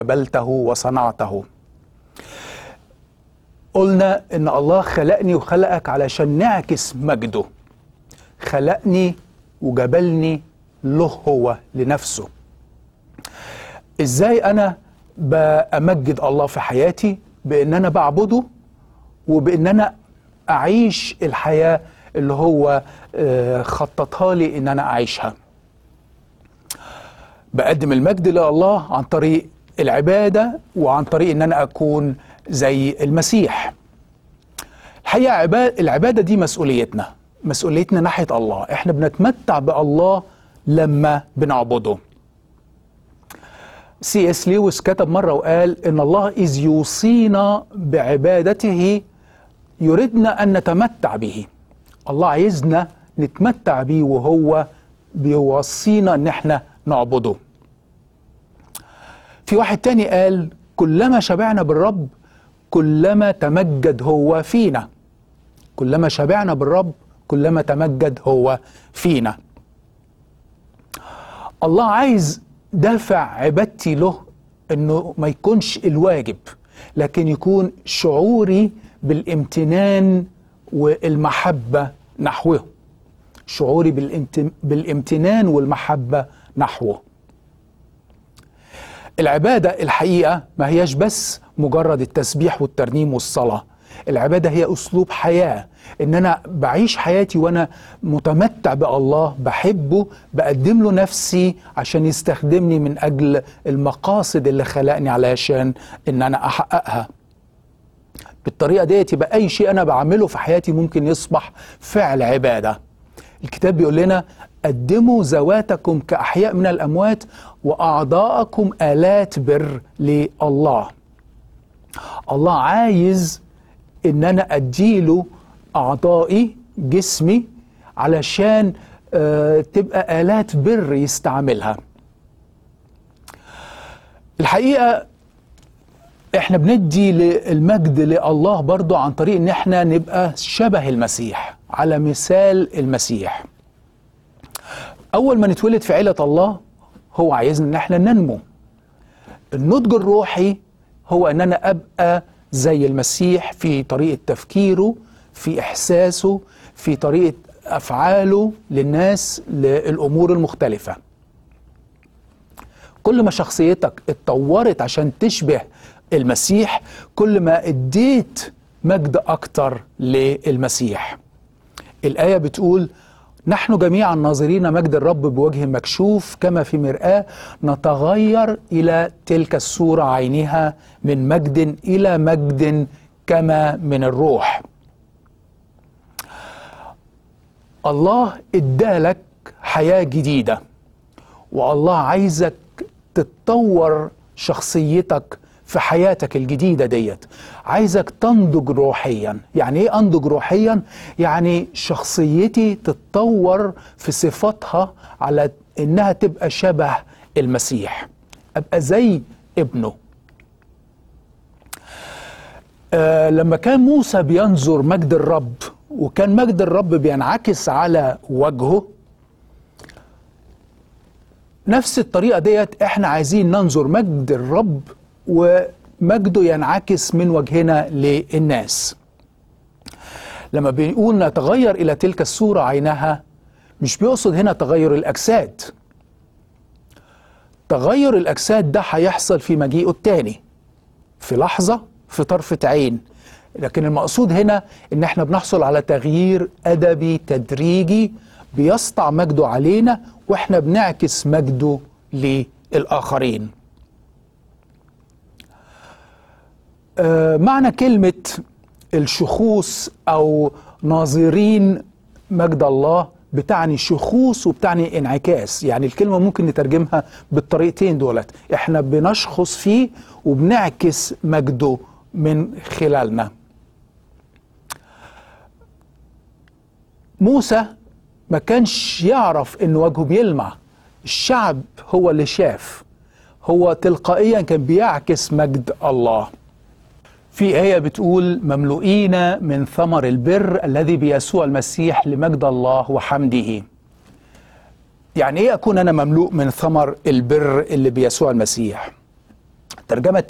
قبلته وصنعته. قلنا إن الله خلقني وخلقك علشان نعكس مجده. خلقني وجبلني له هو لنفسه. إزاي أنا بأمجد الله في حياتي؟ بإن أنا بعبده وبإن أنا أعيش الحياة اللي هو خططها لي إن أنا أعيشها. بقدم المجد لله عن طريق العبادة وعن طريق إن أنا أكون زي المسيح. الحقيقة العبادة دي مسؤوليتنا ناحية الله. إحنا بنتمتع بالله لما بنعبده. C.S. لويس كتب مرة وقال إن الله إذ يوصينا بعبادته يريدنا أن نتمتع به. الله عايزنا نتمتع به وهو بيوصينا إن إحنا نعبده. في واحد تاني قال كلما شبعنا بالرب كلما تمجد هو فينا. كلما شبعنا بالرب كلما تمجد هو فينا. الله عايز دافع عبادتي له انه ما يكونش الواجب، لكن يكون شعوري بالامتنان والمحبة نحوه. شعوري بالامتنان والمحبة نحوه. العبادة الحقيقة ما هياش بس مجرد التسبيح والترنيم والصلاة. العبادة هي أسلوب حياة، إن أنا بعيش حياتي وأنا متمتع بالله، بحبه، بقدم له نفسي عشان يستخدمني من أجل المقاصد اللي خلقني علشان إن أنا أحققها. بالطريقة ديت يبقى أي شيء أنا بعمله في حياتي ممكن يصبح فعل عبادة. الكتاب بيقول لنا قدموا ذواتكم كأحياء من الأموات وأعضاءكم آلات بر لله. الله عايز إن أنا أديله أعضائي، جسمي، علشان تبقى آلات بر يستعملها. الحقيقة إحنا بندي المجد لله برضو عن طريق إن إحنا نبقى شبه المسيح، على مثال المسيح. أول ما نتولد في عيلة الله هو عايزنا إن إحنا ننمو. النضج الروحي هو إن أنا أبقى زي المسيح في طريقة تفكيره، في إحساسه، في طريقة أفعاله للناس، للأمور المختلفة. كل ما شخصيتك اتطورت عشان تشبه المسيح كل ما اديت مجد أكتر للمسيح. الآية بتقول نحن جميعا ناظرين مجد الرب بوجه مكشوف كما في مرآة نتغير إلى تلك الصورة عينها من مجد إلى مجد كما من الروح. الله ادالك حياة جديدة، والله عايزك تتطور شخصيتك في حياتك الجديدة ديت. عايزك تنضج روحيا. يعني ايه انضج روحيا؟ يعني شخصيتي تتطور في صفاتها على انها تبقى شبه المسيح، ابقى زي ابنه. لما كان موسى بينظر مجد الرب وكان مجد الرب بينعكس على وجهه، نفس الطريقة ديت احنا عايزين ننظر مجد الرب ومجده ينعكس من وجهنا للناس. لما بيقول نتغير إلى تلك الصورة عينها، مش بيقصد هنا تغير الأجساد. تغير الأجساد ده هيحصل في مجيئه التاني، في لحظة، في طرفة عين. لكن المقصود هنا إن احنا بنحصل على تغيير أدبي تدريجي بيسطع مجده علينا واحنا بنعكس مجده للآخرين. معنى كلمة الشخوص أو ناظرين مجد الله بتعني شخوص وبتعني انعكاس. يعني الكلمة ممكن نترجمها بالطريقتين دولت. احنا بنشخص فيه وبنعكس مجده من خلالنا. موسى ما كانش يعرف ان وجهه بيلمع، الشعب هو اللي شاف، هو تلقائيا كان بيعكس مجد الله. في آية بتقول مملوئين من ثمر البر الذي بيسوع المسيح لمجد الله وحمده. يعني ايه اكون انا مملوء من ثمر البر اللي بيسوع المسيح؟ الترجمة